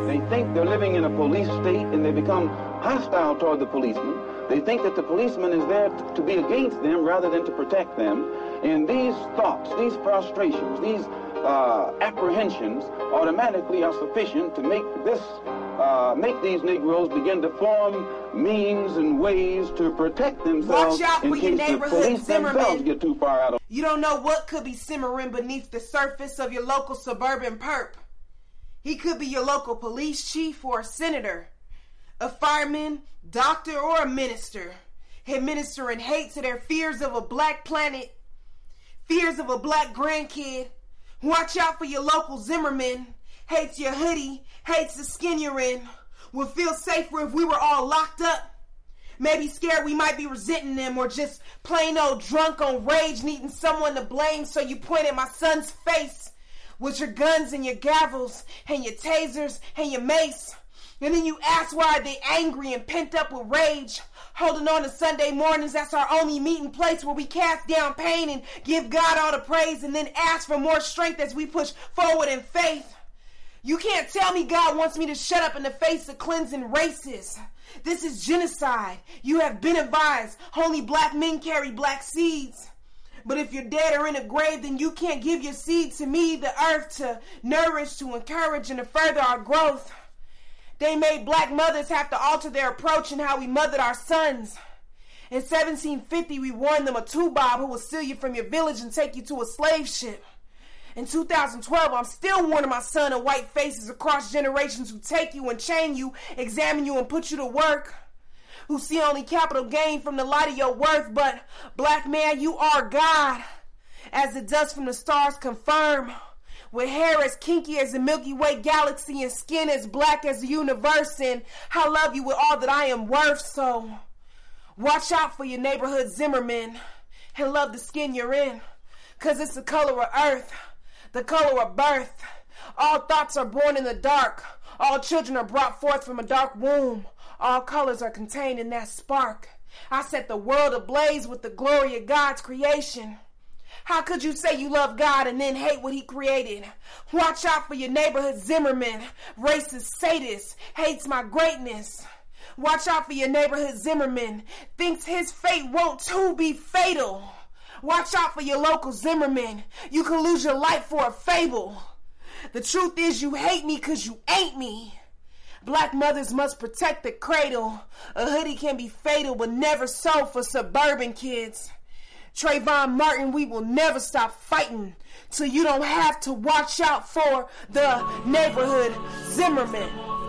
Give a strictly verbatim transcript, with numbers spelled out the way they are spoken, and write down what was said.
They think they're living in a police state, and they become hostile toward the policeman. They think that the policeman is there to be against them rather than to protect them. And these thoughts, these frustrations, these uh, apprehensions automatically are sufficient to make this, uh, make these Negroes begin to form means and ways to protect themselves. Watch out in for your case the neighborhood police themselves Zimmerman. get too far out of. You don't know what could be simmering beneath the surface of your local suburban perp. He could be your local police chief or a senator, a fireman, doctor, or a minister, administering hate to their fears of a black planet, fears of a black grandkid. Watch out for your local Zimmerman. Hates your hoodie, hates the skin you're in. Would feel safer if we were all locked up. Maybe scared we might be resenting them, or just plain old drunk on rage, needing someone to blame, so you point at my son's face with your guns and your gavels and your tasers and your mace. And then you ask why they angry and pent up with rage. Holding on to Sunday mornings, that's our only meeting place where we cast down pain and give God all the praise, and then ask for more strength as we push forward in faith. You can't tell me God wants me to shut up in the face of cleansing races. This is genocide. You have been advised. Only black men carry black seeds. But if you're dead or in a grave, then you can't give your seed to me, the earth, to nourish, to encourage, and to further our growth. They made black mothers have to alter their approach in how we mothered our sons. In seventeen fifty, we warned them a two-bob who will steal you from your village and take you to a slave ship. In two thousand twelve, I'm still warning my son of white faces across generations who take you and chain you, examine you and put you to work, who see only capital gain from the light of your worth. But black man, you are God, as the dust from the stars confirm. With hair as kinky as the Milky Way galaxy and skin as black as the universe, and I love you with all that I am worth. So watch out for your neighborhood Zimmerman and love the skin you're in, cause it's the color of earth, the color of birth. All thoughts are born in the dark. All children are brought forth from a dark womb. All colors are contained in that spark. I set the world ablaze with the glory of God's creation. How could you say you love God and then hate what he created? Watch out for your neighborhood Zimmerman, racist sadist, hates my greatness. Watch out for your neighborhood Zimmerman, thinks his fate won't too be fatal. Watch out for your local Zimmerman, you can lose your life for a fable. The truth is you hate me cause you ain't me. Black mothers must protect the cradle. A hoodie can be fatal, but never so for suburban kids. Trayvon Martin, we will never stop fighting till you don't have to watch out for the neighborhood Zimmerman.